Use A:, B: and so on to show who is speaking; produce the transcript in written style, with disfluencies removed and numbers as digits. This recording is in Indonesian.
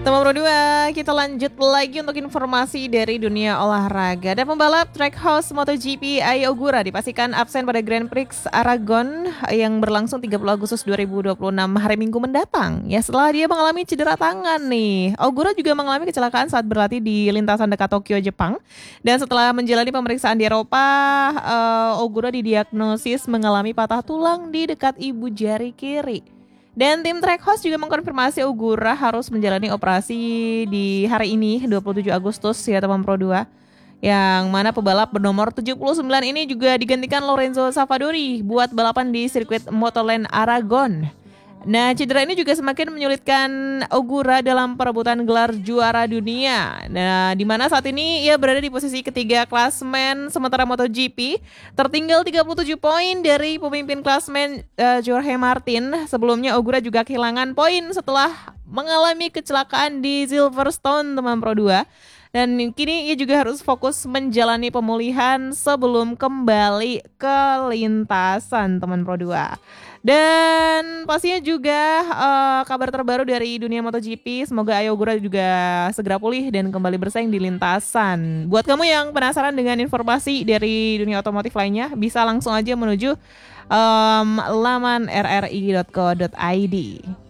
A: Teman Pro 2, kita lanjut lagi untuk informasi dari dunia olahraga. Dan pembalap Trackhouse MotoGP Ai Ogura dipastikan absen pada Grand Prix Aragon yang berlangsung 30 Agustus 2026 hari Minggu mendatang. Ya, setelah dia mengalami cedera tangan nih. Ogura juga mengalami kecelakaan saat berlatih di lintasan dekat Tokyo, Jepang. Dan setelah menjalani pemeriksaan di Eropa, Ogura didiagnosis mengalami patah tulang di dekat ibu jari kiri. Dan tim Trackhouse juga mengkonfirmasi Ogura harus menjalani operasi di hari ini 27 Agustus ya teman Pro 2. Yang mana pebalap bernomor 79 ini juga digantikan Lorenzo Savadori buat balapan di sirkuit Motoland Aragon. Nah, cedera ini juga semakin menyulitkan Ogura dalam perebutan gelar juara dunia. Nah, di mana saat ini ia berada di posisi ketiga klasemen sementara MotoGP, tertinggal 37 poin dari pemimpin klasemen Jorge Martin. Sebelumnya Ogura juga kehilangan poin setelah mengalami kecelakaan di Silverstone, teman Pro 2. Dan kini ia juga harus fokus menjalani pemulihan sebelum kembali ke lintasan, teman Pro 2. Dan pastinya juga kabar terbaru dari dunia MotoGP, semoga Ai Ogura juga segera pulih dan kembali bersaing di lintasan. Buat kamu yang penasaran dengan informasi dari dunia otomotif lainnya, bisa langsung aja menuju laman rri.co.id.